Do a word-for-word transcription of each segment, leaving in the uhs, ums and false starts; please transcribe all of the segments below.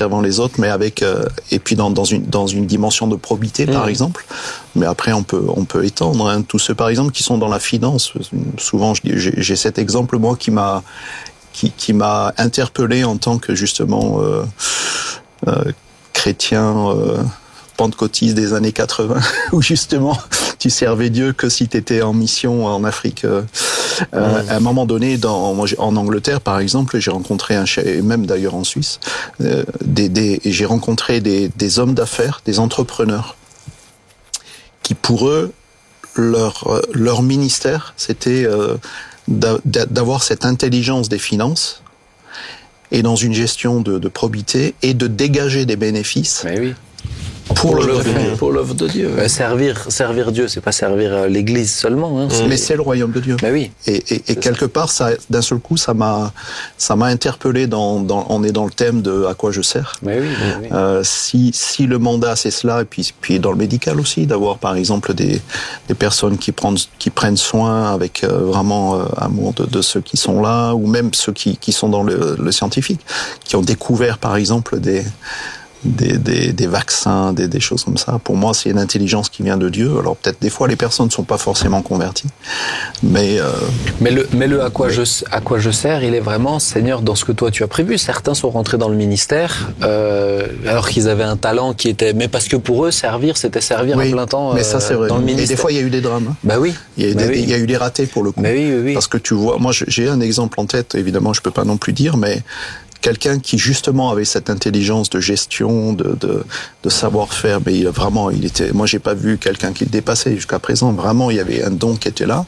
servant les autres, mais avec euh, et puis dans dans une dans une dimension de probité, mmh. par exemple. Mais après, on peut on peut étendre. Hein. Tous ceux, par exemple, qui sont dans la finance. Souvent, j'ai, j'ai cet exemple moi qui m'a qui qui m'a interpellé en tant que justement euh, euh, chrétien. Euh, pentecôtiste des années quatre-vingts, où justement tu servais Dieu que si tu étais en mission en Afrique. Euh, mmh. euh, à un moment donné, dans, moi, en Angleterre, par exemple, j'ai rencontré un chef, et même d'ailleurs en Suisse, euh, des, des, j'ai rencontré des, des hommes d'affaires, des entrepreneurs, qui pour eux, leur, leur ministère, c'était euh, d'avoir cette intelligence des finances et dans une gestion de, de probité et de dégager des bénéfices. Mais oui. Pour, pour, l'œuvre, le, pour l'œuvre de Dieu. Ouais. Servir, servir Dieu, c'est pas servir l'Église seulement. Hein, c'est... Mais c'est le royaume de Dieu. Mais oui. Et, et, et quelque ça. part, ça, d'un seul coup, ça m'a, ça m'a interpellé. Dans, dans, on est dans le thème de à quoi je sers. Mais oui. Mais oui. Euh, si, si le mandat c'est cela, et puis, puis dans le médical aussi, d'avoir par exemple des, des personnes qui prennent, qui prennent soin avec euh, vraiment euh, amour de, de ceux qui sont là, ou même ceux qui, qui sont dans le, le scientifique, qui ont découvert par exemple des Des, des, des vaccins, des, des choses comme ça. Pour moi, c'est une intelligence qui vient de Dieu. Alors peut-être des fois, les personnes ne sont pas forcément converties, mais euh, mais le, mais le à quoi mais... je à quoi je sers, il est vraiment Seigneur dans ce que toi tu as prévu. Certains sont rentrés dans le ministère euh, alors qu'ils avaient un talent qui était, mais parce que pour eux, servir, c'était servir oui, à plein temps. Mais ça, c'est vrai. Dans le ministère. Et des fois, il y a eu des drames. Hein. Bah oui. Il y a eu bah des, oui. il y a eu des ratés pour le coup. Bah oui, oui, oui. Parce que tu vois, moi, j'ai un exemple en tête. Évidemment, je peux pas non plus dire, mais quelqu'un qui justement avait cette intelligence de gestion, de de, de savoir-faire, mais il a vraiment, il était. Moi, j'ai pas vu quelqu'un qui le dépassait jusqu'à présent. Vraiment, il y avait un don qui était là,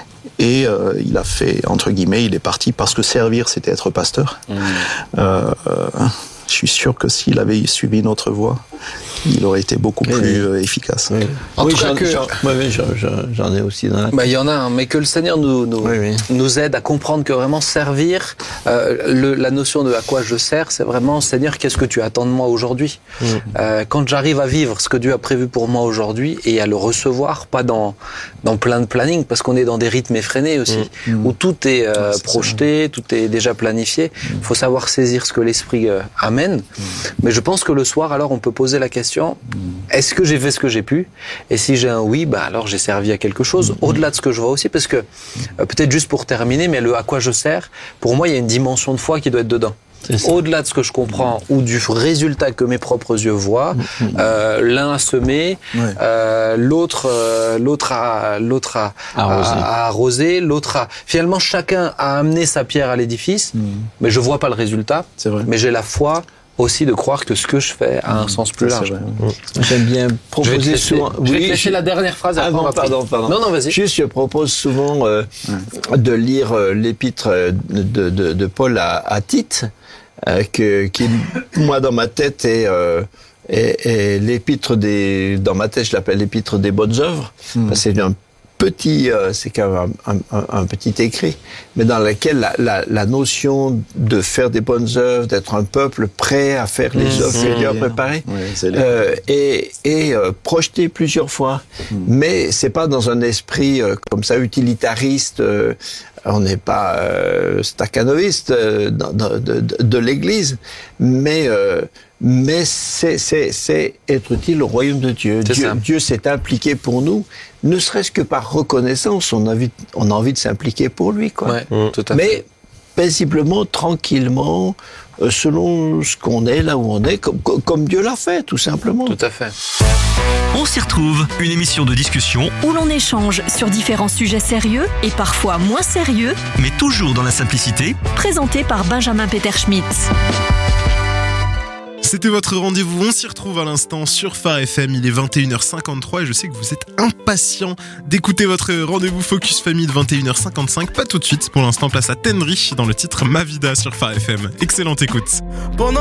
et euh, il a fait entre guillemets, il est parti parce que servir, c'était être pasteur. Mmh. Euh, euh, je suis sûr que s'il avait suivi une autre voie, il aurait été beaucoup oui, plus oui. efficace. Oui, en oui, tout j'en, cas que... j'en, oui, oui, j'en, j'en ai aussi dans la... Bah, il y en a un, mais que le Seigneur nous, nous, oui, oui. nous aide à comprendre que vraiment servir, euh, le, la notion de à quoi je sers, c'est vraiment Seigneur, qu'est-ce que tu attends de moi aujourd'hui ? mmh. euh, Quand j'arrive à vivre ce que Dieu a prévu pour moi aujourd'hui et à le recevoir, pas dans, dans plein de planning, parce qu'on est dans des rythmes effrénés aussi, mmh. où tout est euh, ouais, projeté, tout est déjà planifié. Il mmh. faut savoir saisir ce que l'Esprit euh, amène. Mmh. Mais je pense que le soir, alors, on peut poser la question, est-ce que j'ai fait ce que j'ai pu ? Et si j'ai un oui, bah alors j'ai servi à quelque chose, mmh. au-delà de ce que je vois aussi, parce que, euh, peut-être juste pour terminer, mais le à quoi je sers, pour moi, il y a une dimension de foi qui doit être dedans. Au-delà de ce que je comprends ou du résultat que mes propres yeux voient, mmh. euh, l'un a semé, ouais. euh, l'autre, euh, l'autre a, l'autre a, arrosé. a, a arrosé, l'autre a. Finalement, chacun a amené sa pierre à l'édifice, mmh. mais je vois pas le résultat. C'est vrai. Mais j'ai la foi aussi de croire que ce que je fais a un sens plus large. Mmh. J'aime bien proposer je laisser, souvent. Je vais te laisser je... la dernière phrase. Ah non, pardon, pardon. Non, non, vas-y. Juste, je propose souvent euh, mmh. de lire euh, l'épître de, de, de Paul à, à Tite. Euh, que, qui, moi, dans ma tête, est, euh, est, est l'épître des... Dans ma tête, je l'appelle l'épître des bonnes œuvres. Mmh. Parce que c'est un petit... Euh, c'est quand même un, un, un petit écrit, mais dans lequel la, la, la notion de faire des bonnes œuvres, d'être un peuple prêt à faire les mmh, œuvres que Dieu a préparées, oui, euh, et, et euh, projeté plusieurs fois. Mmh. Mais c'est pas dans un esprit euh, comme ça, utilitariste... Euh, on n'est pas euh, staccanoviste euh, de, de, de, de l'Église, mais euh, mais c'est c'est c'est être utile au royaume de Dieu. C'est Dieu, ça. Dieu s'est impliqué pour nous, ne serait-ce que par reconnaissance, on a envie on a envie de s'impliquer pour lui, quoi. Ouais, mmh. tout à mais fait. paisiblement, tranquillement, euh, selon ce qu'on est, là où on est, comme, comme Dieu l'a fait, tout simplement. Tout à fait. On s'y retrouve, une émission de discussion où l'on échange sur différents sujets sérieux et parfois moins sérieux, mais toujours dans la simplicité, présenté par Benjamin Peterschmitt. C'était votre rendez-vous, on s'y retrouve à l'instant sur Phare F M, il est vingt et une heures cinquante-trois et je sais que vous êtes impatients d'écouter votre rendez-vous Focus Famille de vingt et une heures cinquante-cinq. Pas tout de suite, pour l'instant place à Tenry dans le titre Ma Vida sur Phare F M. Excellente écoute. Pendant